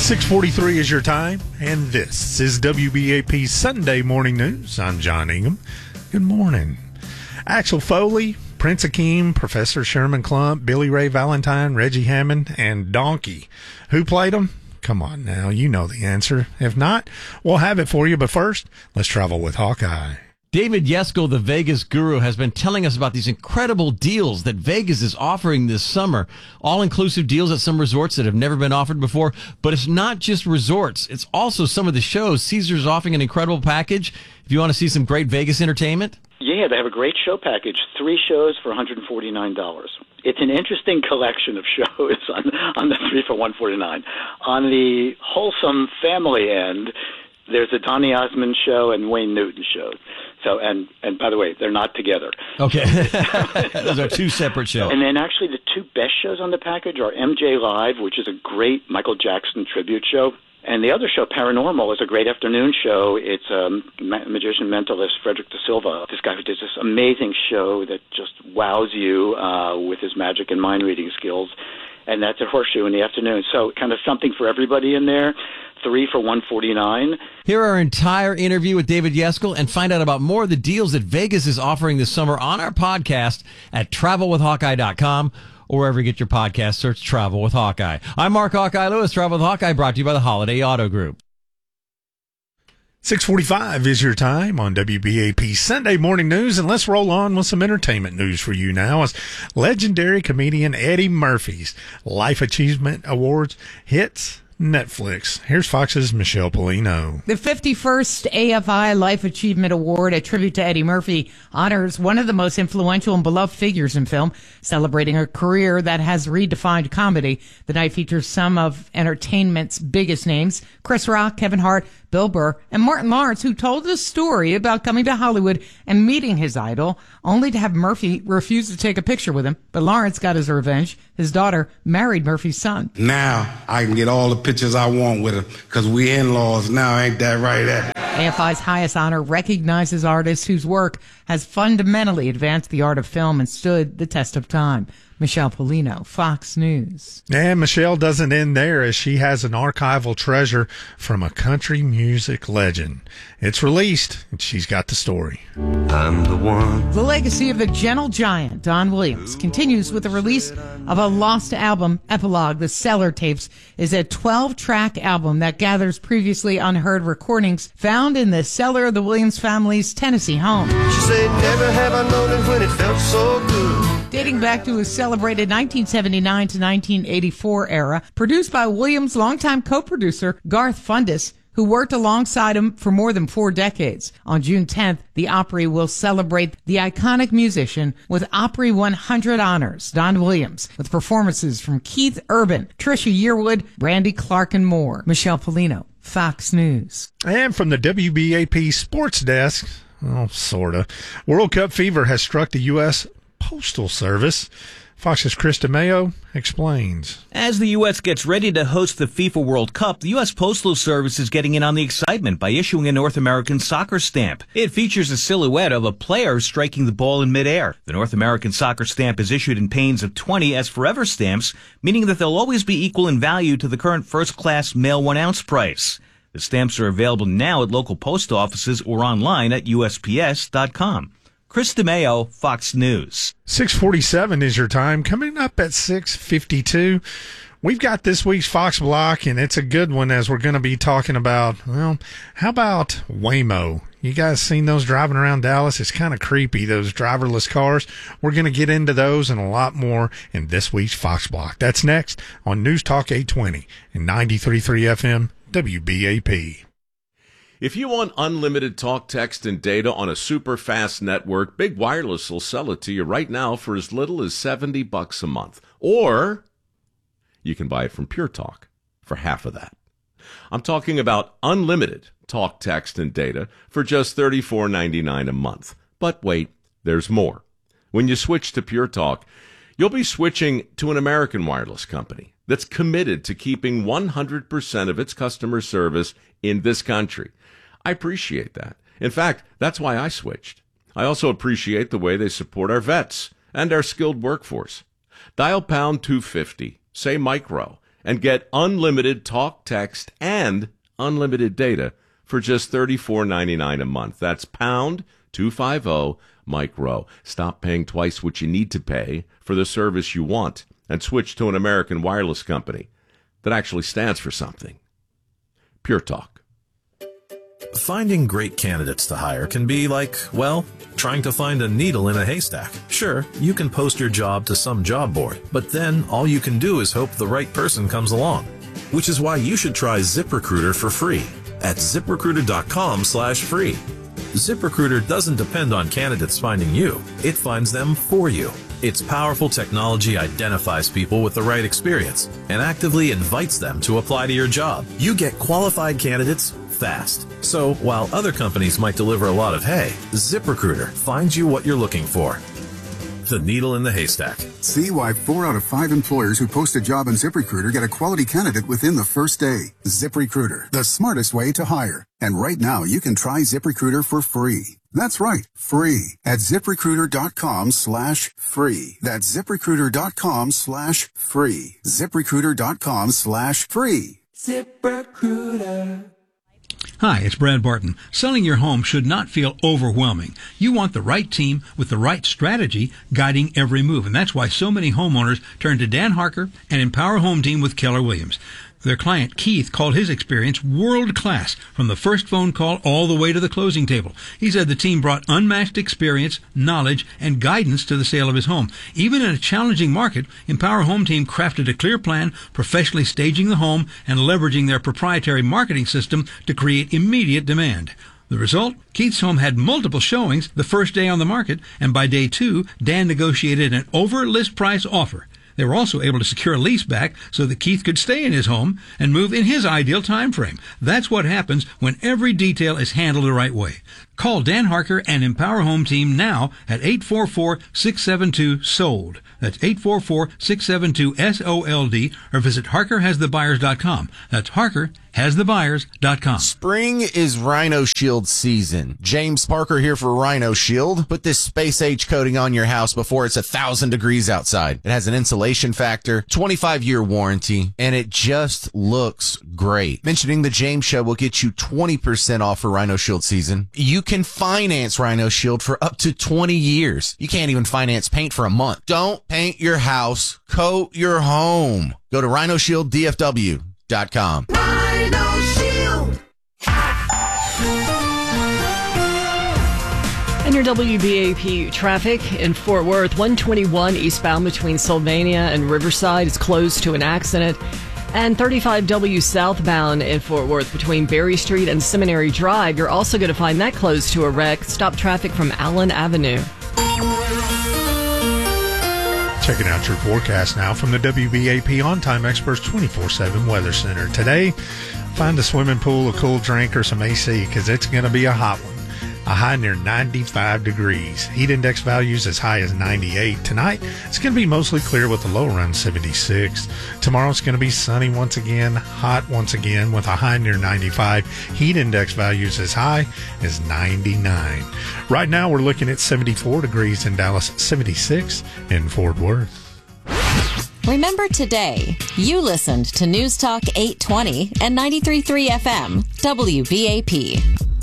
6:43 is your time, and this is WBAP Sunday Morning News. I'm John Ingham. Good morning. Axel Foley, Prince Akeem, Professor Sherman Klump, Billy Ray Valentine, Reggie Hammond, and Donkey. Who played them? Come on now, you know the answer. If not, we'll have it for you. But first, let's travel with Hawkeye. David Yesko, the Vegas guru, has been telling us about these incredible deals that Vegas is offering this summer. All-inclusive deals at some resorts that have never been offered before. But it's not just resorts. It's also some of the shows. Caesars offering an incredible package. If you want to see some great Vegas entertainment. Yeah, they have a great show package. 3 shows for $149. It's an interesting collection of shows on the 3 for $149. On the wholesome family end, there's a Donny Osmond show and Wayne Newton show. So, and by the way, they're not together. Okay. Those are 2 separate shows. And then actually the 2 best shows on the package are MJ Live, which is a great Michael Jackson tribute show. And the other show, Paranormal, is a great afternoon show. It's magician mentalist Frederick Da Silva, this guy who does this amazing show that just wows you with his magic and mind-reading skills. And that's at Horseshoe in the afternoon. So kind of something for everybody in there. 3 for $149. Hear our entire interview with David Yesko and find out about more of the deals that Vegas is offering this summer on our podcast at travelwithhawkeye.com or wherever you get your podcast. Search Travel with Hawkeye. I'm Mark Hawkeye Lewis. Travel with Hawkeye brought to you by the Holiday Auto Group. 6:45 is your time on WBAP Sunday Morning News, and let's roll on with some entertainment news for you now as legendary comedian Eddie Murphy's Life Achievement Awards hits Netflix. Here's Fox's Michelle Polino. The 51st AFI Life Achievement Award, a tribute to Eddie Murphy, honors one of the most influential and beloved figures in film, celebrating a career that has redefined comedy. The night features some of entertainment's biggest names, Chris Rock, Kevin Hart, Bill Burr, and Martin Lawrence, who told a story about coming to Hollywood and meeting his idol, only to have Murphy refuse to take a picture with him. But Lawrence got his revenge. His daughter married Murphy's son. Now I can get all the pictures I want with him because we in-laws now, ain't that right, Ed? AFI's highest honor recognizes artists whose work has fundamentally advanced the art of film and stood the test of time. Michelle Polino, Fox News. And Michelle doesn't end there, as she has an archival treasure from a country music legend. It's released, and she's got the story. I'm the one. The legacy of the gentle giant, Don Williams, continues with the release of a lost album, Epilogue. The Cellar Tapes is a 12-track album that gathers previously unheard recordings found in the cellar of the Williams family's Tennessee home. She said, never have I known it when it felt so good. Dating back to his celebrated 1979 to 1984 era, produced by Williams' longtime co-producer Garth Fundis, who worked alongside him for more than 4 decades. On June 10th, the Opry will celebrate the iconic musician with Opry 100 honors, Don Williams, with performances from Keith Urban, Trisha Yearwood, Brandy Clark, and more. Michelle Polino, Fox News. And from the WBAP Sports Desk, well, sorta, World Cup fever has struck the U.S. Postal Service. Fox's Chris DeMayo explains. As the U.S. gets ready to host the FIFA World Cup, the U.S. Postal Service is getting in on the excitement by issuing a North American soccer stamp. It features a silhouette of a player striking the ball in midair. The North American soccer stamp is issued in panes of 20 as forever stamps, meaning that they'll always be equal in value to the current first-class mail 1-ounce price. The stamps are available now at local post offices or online at USPS.com. Chris DeMayo, Fox News. 6:47 is your time. Coming up at 6:52, we've got this week's Fox Block, and it's a good one as we're going to be talking about, well, how about Waymo? You guys seen those driving around Dallas? It's kind of creepy, those driverless cars. We're going to get into those and a lot more in this week's Fox Block. That's next on News Talk 820 and 93.3 FM WBAP. If you want unlimited talk, text, and data on a super fast network, Big Wireless will sell it to you right now for as little as $70 a month. Or you can buy it from Pure Talk for half of that. I'm talking about unlimited talk, text, and data for just $34.99 a month. But wait, there's more. When you switch to Pure Talk, you'll be switching to an American wireless company that's committed to keeping 100% of its customer service in this country. I appreciate that. In fact, that's why I switched. I also appreciate the way they support our vets and our skilled workforce. Dial pound 250, say micro, and get unlimited talk, text, and unlimited data for just $34.99 a month. That's pound 250 Mike Rowe. Stop paying twice what you need to pay for the service you want and switch to an American wireless company that actually stands for something. Pure Talk. Finding great candidates to hire can be like, well, trying to find a needle in a haystack. Sure, you can post your job to some job board, but then all you can do is hope the right person comes along. Which is why you should try ZipRecruiter for free at ZipRecruiter.com/free. ZipRecruiter doesn't depend on candidates finding you. It finds them for you. Its powerful technology identifies people with the right experience and actively invites them to apply to your job. You get qualified candidates fast. So while other companies might deliver a lot of hay, ZipRecruiter finds you what you're looking for. The needle in the haystack. See why 4 out of 5 employers who post a job on ZipRecruiter get a quality candidate within the first day. ZipRecruiter, the smartest way to hire. And right now, you can try ZipRecruiter for free. That's right, free at ZipRecruiter.com/free. That's ZipRecruiter.com/free. ZipRecruiter.com/free. ZipRecruiter. Hi, it's Brad Barton. Selling your home should not feel overwhelming. You want the right team with the right strategy guiding every move, and that's why so many homeowners turn to Dan Harker and Empower Home Team with Keller Williams. Their client, Keith, called his experience world-class from the first phone call all the way to the closing table. He said the team brought unmatched experience, knowledge, and guidance to the sale of his home. Even in a challenging market, Empower Home Team crafted a clear plan, professionally staging the home and leveraging their proprietary marketing system to create immediate demand. The result? Keith's home had multiple showings the first day on the market, and by day 2, Dan negotiated an over-list price offer. They were also able to secure a lease back so that Keith could stay in his home and move in his ideal time frame. That's what happens when every detail is handled the right way. Call Dan Harker and Empower Home Team now at 844-672-SOLD. That's 844-672-SOLD, or visit HarkerHasTheBuyers.com. That's HarkerHasTheBuyers.com. Spring is Rhino Shield season. James Parker here for Rhino Shield. Put this space age coating on your house before it's 1,000 degrees outside. It has an insulation factor, 25-year warranty, and it just looks great. Mentioning the James Show will get you 20% off for Rhino Shield season. You can finance Rhino Shield for up to 20 years. You can't even finance paint for a month. Don't paint your house, coat your home. Go to RhinoShieldDFW.com. Rhino Shield. And your WBAP traffic in Fort Worth, 121 eastbound between Sylvania and Riverside is closed to an accident. And 35W southbound in Fort Worth between Berry Street and Seminary Drive, you're also going to find that closed to a wreck. Stop traffic from Allen Avenue. Checking out your forecast now from the WBAP On Time Experts 24/7 Weather Center. Today, find a swimming pool, a cool drink, or some AC because it's going to be a hot one. A high near 95 degrees. Heat index values as high as 98. Tonight, it's going to be mostly clear with a low around 76. Tomorrow, it's going to be sunny once again, hot once again with a high near 95. Heat index values as high as 99. Right now, we're looking at 74 degrees in Dallas, 76 in Fort Worth. Remember today, you listened to News Talk 820 and 93.3 FM, WBAP.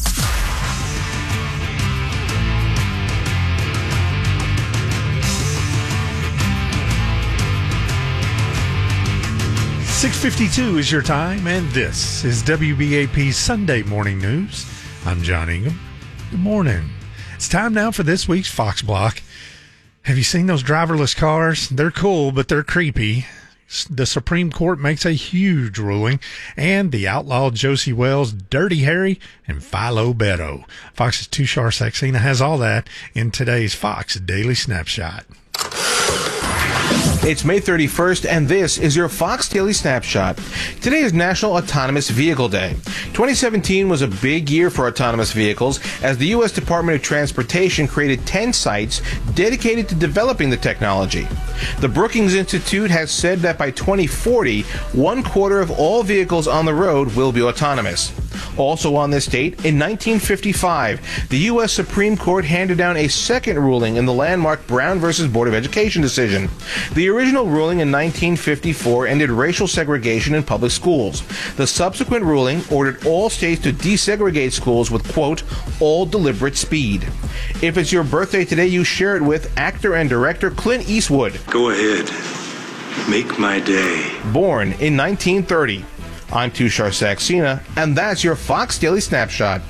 .652 is your time, and this is WBAP's Sunday Morning News. I'm John Ingham. Good morning. It's time now for this week's Fox Block. Have you seen those driverless cars? They're cool, but they're creepy. The Supreme Court makes a huge ruling, and the outlawed Josie Wells, Dirty Harry, and Philo Beto. Fox's Tushar Saxena has all that in today's Fox Daily Snapshot. It's May 31st, and this is your Fox Daily Snapshot. Today is National Autonomous Vehicle Day. 2017 was a big year for autonomous vehicles as the U.S. Department of Transportation created 10 sites dedicated to developing the technology. The Brookings Institute has said that by 2040, 1/4 of all vehicles on the road will be autonomous. Also on this date, in 1955, the U.S. Supreme Court handed down a second ruling in the landmark Brown v. Board of Education decision. The original ruling in 1954 ended racial segregation in public schools. The subsequent ruling ordered all states to desegregate schools with, quote, all deliberate speed. If it's your birthday today, you share it with actor and director Clint Eastwood. Go ahead. Make my day. Born in 1930. I'm Tushar Saxena, and that's your Fox Daily Snapshot.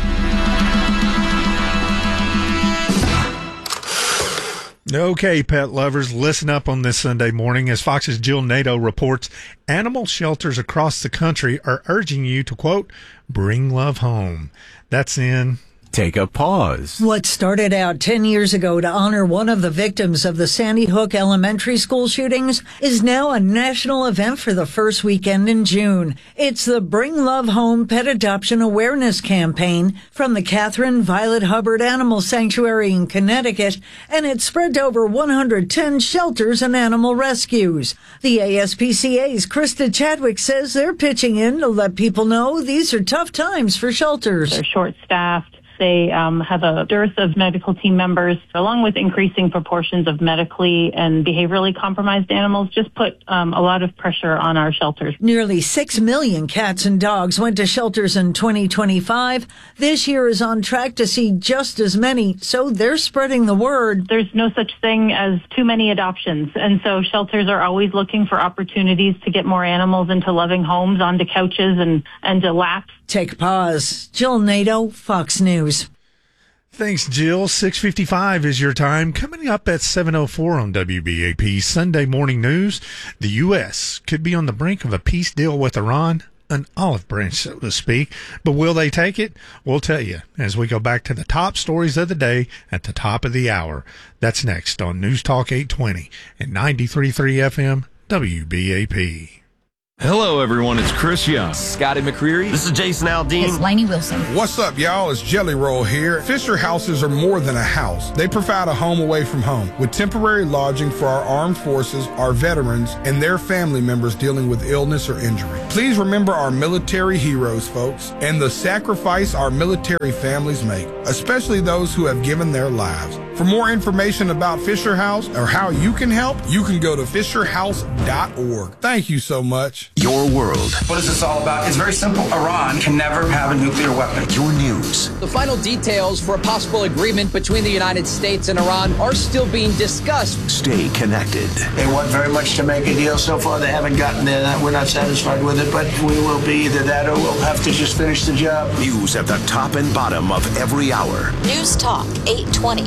Okay, pet lovers, listen up on this Sunday morning as Fox's Jill Nato reports animal shelters across the country are urging you to, quote, bring love home. That's in... Take a pause. What started out 10 years ago to honor one of the victims of the Sandy Hook elementary school shootings is now a national event for the first weekend in June. It's the Bring Love Home Pet Adoption Awareness Campaign from the Catherine Violet Hubbard Animal Sanctuary in Connecticut, and it's spread to over 110 shelters and animal rescues. The ASPCA's Krista Chadwick says they're pitching in to let people know these are tough times for shelters. They're short-staffed. They have a dearth of medical team members, along with increasing proportions of medically and behaviorally compromised animals, just put a lot of pressure on our shelters. Nearly 6 million cats and dogs went to shelters in 2025. This year is on track to see just as many, so they're spreading the word. There's no such thing as too many adoptions, and so shelters are always looking for opportunities to get more animals into loving homes, onto couches and to laps. Take a pause. Jill Nato, Fox News. Thanks, Jill. 6:55 is your time. Coming up at 7:04 on WBAP Sunday Morning News, the U.S. could be on the brink of a peace deal with Iran, an olive branch, so to speak. But will they take it? We'll tell you as we go back to the top stories of the day at the top of the hour. That's next on News Talk 820 and 93.3 FM WBAP. Hello, everyone. It's Chris Young. Scotty McCreery. This is Jason Aldean. It's Lainey Wilson. What's up, y'all? It's Jelly Roll here. Fisher Houses are more than a house. They provide a home away from home with temporary lodging for our armed forces, our veterans, and their family members dealing with illness or injury. Please remember our military heroes, folks, and the sacrifice our military families make, especially those who have given their lives. For more information about Fisher House or how you can help, you can go to fisherhouse.org. Thank you so much. Your world. What is this all about? It's very simple. Iran can never have a nuclear weapon. Your news. The final details for a possible agreement between the United States and Iran are still being discussed. Stay connected. They want very much to make a deal. So far, they haven't gotten there. We're not satisfied with it, but we will be either that or we'll have to just finish the job. News at the top and bottom of every hour. News Talk 820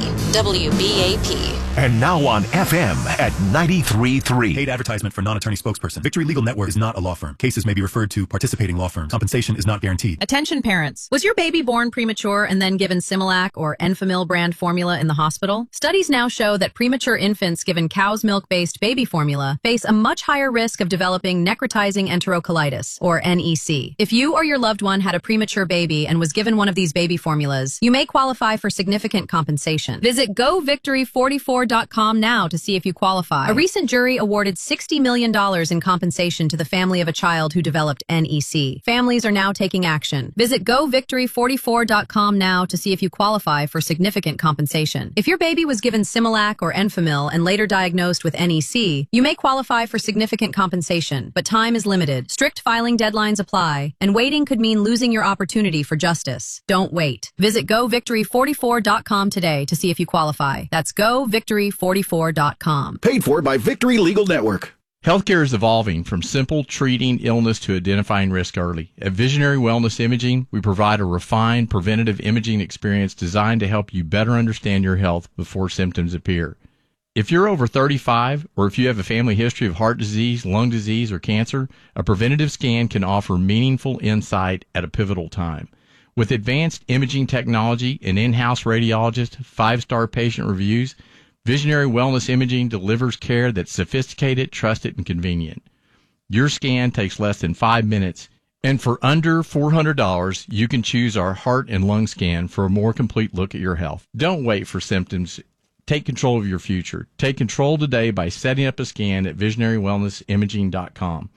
WBAP. And now on FM at 93.3. Paid advertisement for non-attorney spokesperson. Victory Legal Network is not a law firm. Cases may be referred to participating law firms. Compensation is not guaranteed. Attention parents. Was your baby born premature and then given Similac or Enfamil brand formula in the hospital? Studies now show that premature infants given cow's milk-based baby formula face a much higher risk of developing necrotizing enterocolitis, or NEC. If you or your loved one had a premature baby and was given one of these baby formulas, you may qualify for significant compensation. Visit govictory44.com now to see if you qualify. A recent jury awarded $60 million in compensation to the family of a child who developed NEC. Families are now taking action. Visit govictory44.com now to see if you qualify for significant compensation. If your baby was given Similac or Enfamil and later diagnosed with NEC, you may qualify for significant compensation, but time is limited. Strict filing deadlines apply, and waiting could mean losing your opportunity for justice. Don't wait. Visit govictory44.com today to see if you qualify. That's govictory44.com. Paid for by Victory Legal Network. Healthcare is evolving from simple treating illness to identifying risk early. At Visionary Wellness Imaging, we provide a refined preventative imaging experience designed to help you better understand your health before symptoms appear. If you're over 35 or if you have a family history of heart disease, lung disease, or cancer, a preventative scan can offer meaningful insight at a pivotal time. With advanced imaging technology, an in-house radiologist, 5-star patient reviews, Visionary Wellness Imaging delivers care that's sophisticated, trusted, and convenient. Your scan takes less than 5 minutes, and for under $400, you can choose our heart and lung scan for a more complete look at your health. Don't wait for symptoms. Take control of your future. Take control today by setting up a scan at visionarywellnessimaging.com.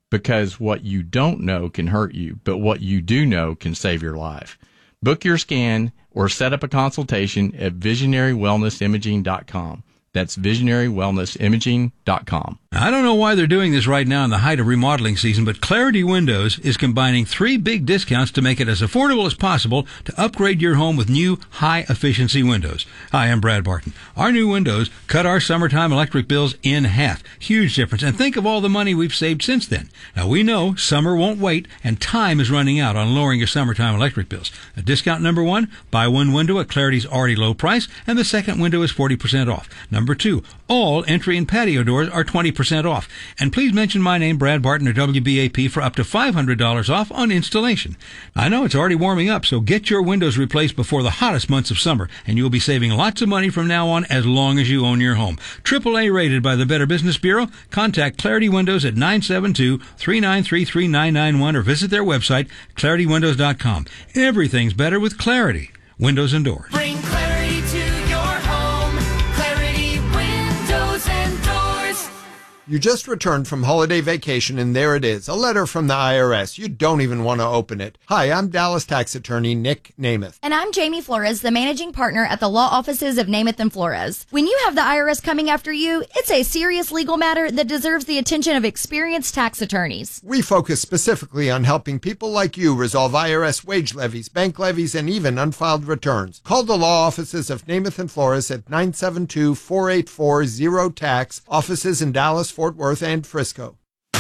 because what you don't know can hurt you, but what you do know can save your life. Book your scan or set up a consultation at visionarywellnessimaging.com. That's visionarywellnessimaging.com. I don't know why they're doing this right now in the height of remodeling season, but Clarity Windows is combining 3 big discounts to make it as affordable as possible to upgrade your home with new high-efficiency windows. Hi, I'm Brad Barton. Our new windows cut our summertime electric bills in half. Huge difference. And think of all the money we've saved since then. Now, we know summer won't wait, and time is running out on lowering your summertime electric bills. Discount number 1, buy one window at Clarity's already low price, and the second window is 40% off. Number 2, all entry and patio doors are 20% off. And please mention my name, Brad Barton, or WBAP, for up to $500 off on installation. I know it's already warming up, so get your windows replaced before the hottest months of summer, and you'll be saving lots of money from now on as long as you own your home. AAA rated by the Better Business Bureau. Contact Clarity Windows at 972-393-3991 or visit their website, ClarityWindows.com. Everything's better with Clarity Windows and Doors. Bring clarity to your home. Clarity Windows and Doors. You just returned from holiday vacation, and there it is, a letter from the IRS. You don't even want to open it. Hi, I'm Dallas tax attorney Nick Namath. And I'm Jamie Flores, the managing partner at the law offices of Namath and Flores. When you have the IRS coming after you, it's a serious legal matter that deserves the attention of experienced tax attorneys. We focus specifically on helping people like you resolve IRS wage levies, bank levies, and even unfiled returns. Call the law offices of Namath and Flores at 972-484-0TAX, offices in Dallas, Fort Worth, and Frisco.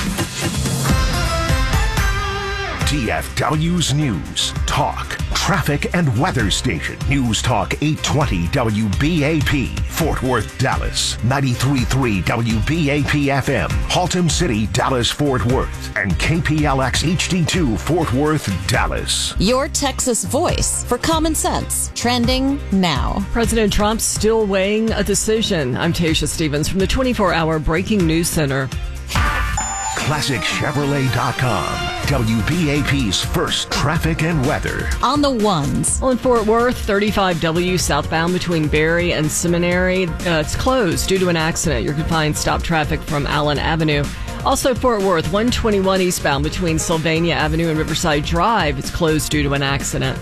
TFW's News, Talk, Traffic, and Weather Station. News Talk 820 WBAP, Fort Worth, Dallas. 93.3 WBAP FM, Haltom City, Dallas, Fort Worth. And KPLX HD2, Fort Worth, Dallas. Your Texas voice for common sense. Trending now. President Trump's still weighing a decision. I'm Tasha Stevens from the 24-hour Breaking News Center. ClassicChevrolet.com. WBAP's first traffic and weather. On the ones. Well, in Fort Worth, 35W southbound between Berry and Seminary. It's closed due to an accident. You can find stop traffic from Allen Avenue. Also, Fort Worth, 121 eastbound between Sylvania Avenue and Riverside Drive. It's closed due to an accident.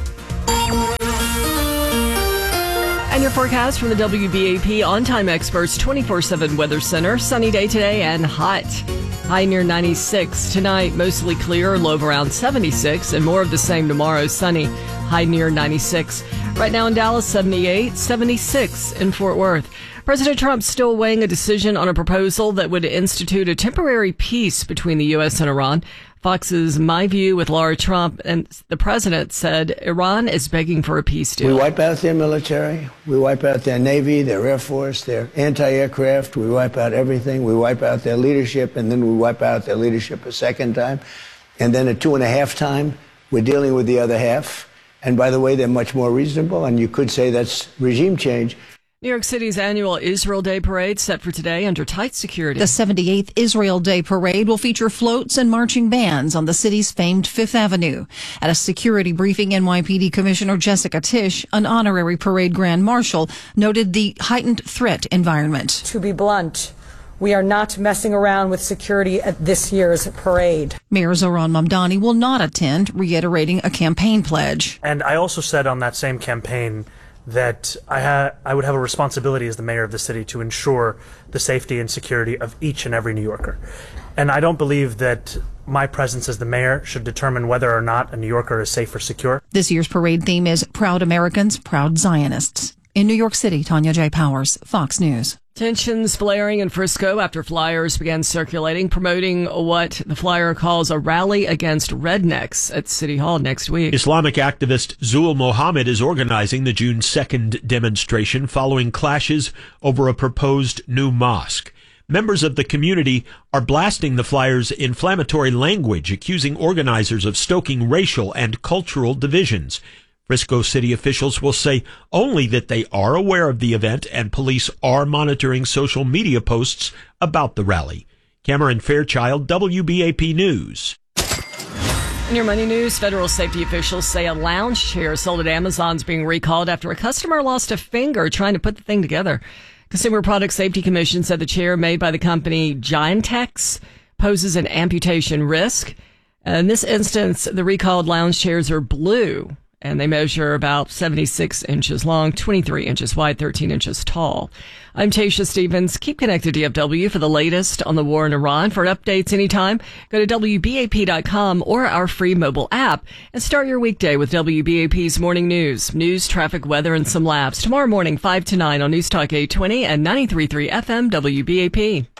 And your forecast from the WBAP On-Time Experts 24/7 Weather Center. Sunny day today and hot. High near 96. Tonight, mostly clear, low of around 76. And more of the same tomorrow, sunny, high near 96. Right now in Dallas, 78, 76 in Fort Worth. President Trump still weighing a decision on a proposal that would institute a temporary peace between the U.S. and Iran. Fox's My View with Laura Trump, and the president said Iran is begging for a peace deal. We wipe out their military. We wipe out their Navy, their Air Force, their anti-aircraft. We wipe out everything. We wipe out their leadership, and then we wipe out their leadership a second time. And then at 2.5 times, we're dealing with the other half. And by the way, they're much more reasonable, and you could say that's regime change. New York City's annual Israel Day Parade set for today under tight security. The 78th Israel Day Parade will feature floats and marching bands on the city's famed Fifth Avenue. At a security briefing, NYPD Commissioner Jessica Tisch, an honorary parade grand marshal, noted the heightened threat environment. To be blunt, we are not messing around with security at this year's parade. Mayor Zohran Mamdani will not attend, reiterating a campaign pledge. And I also said on that same campaign that I would have a responsibility as the mayor of the city to ensure the safety and security of each and every New Yorker. And I don't believe that my presence as the mayor should determine whether or not a New Yorker is safe or secure. This year's parade theme is Proud Americans, Proud Zionists. In New York City, Tanya J. Powers, Fox News. Tensions flaring in Frisco after flyers began circulating, promoting what the flyer calls a rally against rednecks at City Hall next week. Islamic activist Zul Mohammed is organizing the June 2nd demonstration following clashes over a proposed new mosque. Members of the community are blasting the flyer's inflammatory language, accusing organizers of stoking racial and cultural divisions. Frisco city officials will say only that they are aware of the event and police are monitoring social media posts about the rally. Cameron Fairchild, WBAP News. In your money news, federal safety officials say a lounge chair sold at Amazon is being recalled after a customer lost a finger trying to put the thing together. Consumer Product Safety Commission said the chair made by the company Giantex poses an amputation risk. In this instance, the recalled lounge chairs are blue, and they measure about 76 inches long, 23 inches wide, 13 inches tall. I'm Tasha Stevens. Keep connected to DFW for the latest on the war in Iran. For updates anytime, go to WBAP.com or our free mobile app and start your weekday with WBAP's morning news, traffic, weather, and some laughs. Tomorrow morning, 5 to 9 on News Talk 820 and 93.3 FM WBAP.